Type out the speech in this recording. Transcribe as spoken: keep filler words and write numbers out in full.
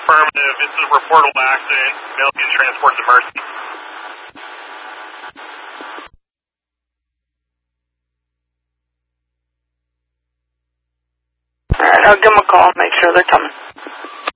affirmative. It's a reportable accident. Male being transported to Mercy. Alright, I'll give them a call, make sure they're coming.